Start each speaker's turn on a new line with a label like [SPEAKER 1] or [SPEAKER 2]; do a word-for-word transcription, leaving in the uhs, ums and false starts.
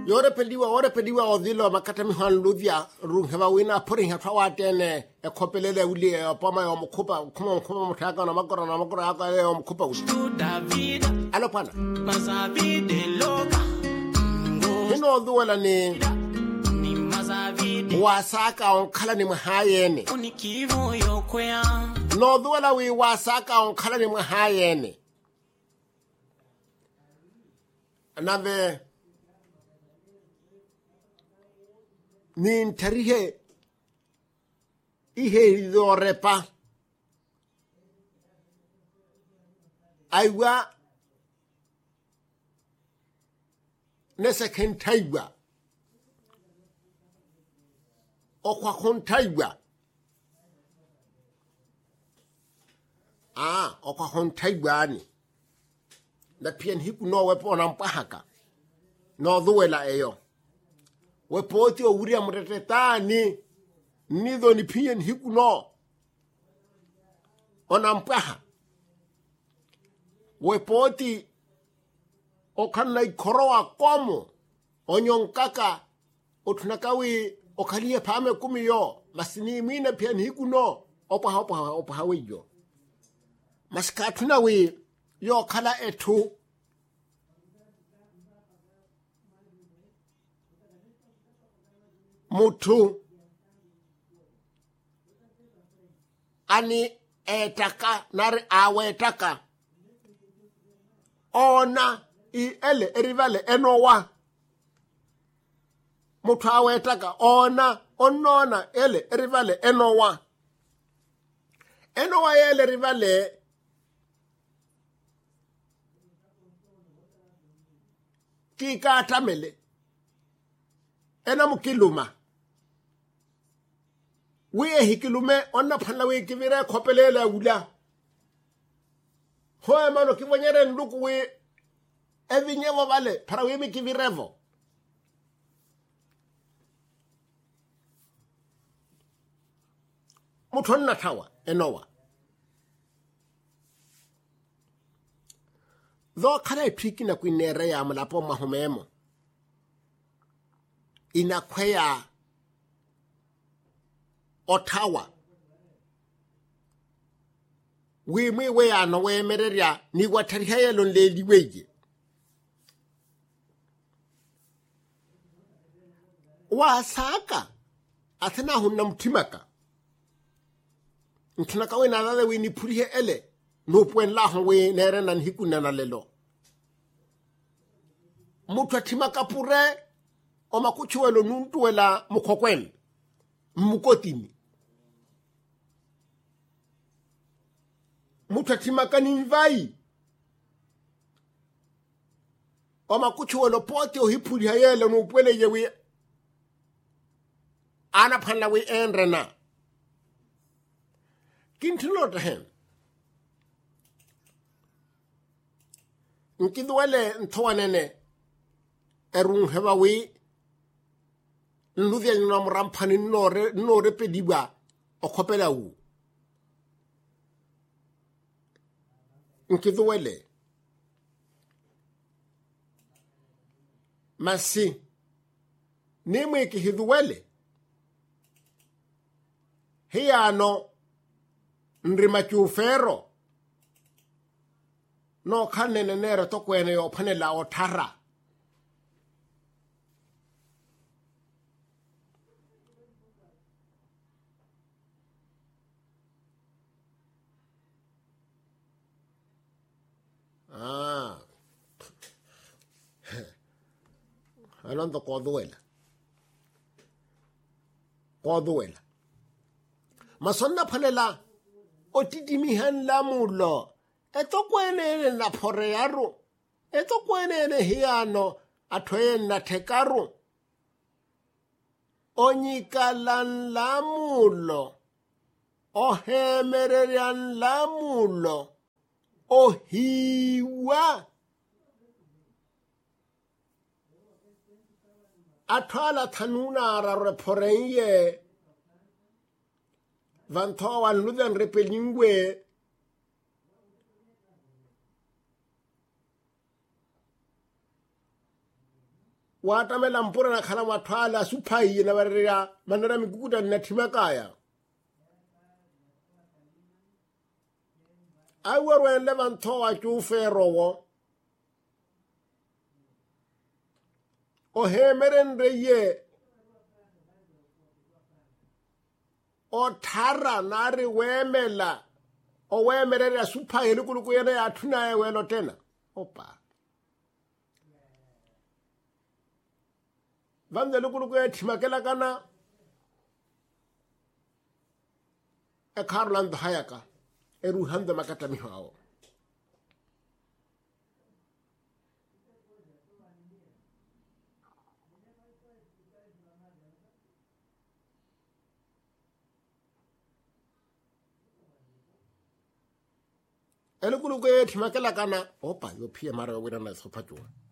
[SPEAKER 1] Yore pediwa ore pediwa odilo makata mi han luvia rung heba wina putting her power tene e kopelele uli e poma o mkupa kuma kuma mutaka na makora na makora aka e o mkupa usi. Alo pana. Hino odhuwela ni wasaka onkala ni mahayene. No odhuwela wi wasaka onkala ni mahayene. Another Nin tarihe ihe idorepa aiwa nese kentaiwa okwa kontaiwa ah okwa kontaiwa ni na pia hiku no wepo na mpahaka no dhuwela eyo wepoti o uria mretetani nido ni pien hiku no onampaha wepoti o kana ikoroa komo onyonkaka otunakawi okalia pame kumi yo masini mine pien hiku no opa opa opa hawiyo maskatuna wi yo kala etu mutu ani etaka nari awetaka ona I ele erivale enowa mutu awetaka ona onona ele erivale enowa enowa ele rivale kika tamele ena mukiluma we hikilume onna phala we kivira khopelela ula ho mano kivonyere nduku we evinyevo vale para we mikivirevo mutonna thawa enowa do khana iphiki na kwinere ya mlapo mahomemo inakwea Ottawa we me we ano we mereria ni watarihe lo leli weje wa saka athena hunna mtimaka ntunaka we na dale we ni purihe ele no pwen la ho we nere na nhikuna na lelo mutu atimaka pure o makuchuelo nuntuela mukokwen mukotini mutatimaka ni mvai o makuchuelo pote o hipuli hayele no pwele yewe ana phanla we enrena kintino hen nkidwele ntwanene erung heba we nluvia nyona moramphani nore nore pediba okhopela u nkidwele masi neme ke hidwele hiano nrima chufero no khanene nere tokwene yo phanela othara ah alonto koduela koduela masonna phalela otidimi han la mulo etokwene na phore yaro etokwene hiano athoye na thekaro onyikalan la mulo ohemererian la mulo ohiwa athala thanuna ra reporeye vantowa luden repelingwe watamela mpura na khala matwala supai na barera manera mikukuta na timakaya awarwe levanto wa chuferowo o hemeren reye o thara nare wemela o wemerera supai lukuluku yena ya thuna ya welo tena opa vanze lukuluku ya timakela kana e Karland hayaka e ruhanda makata mihao e lukuluku ya timakela kana opa yo pia mara wena na sopachwa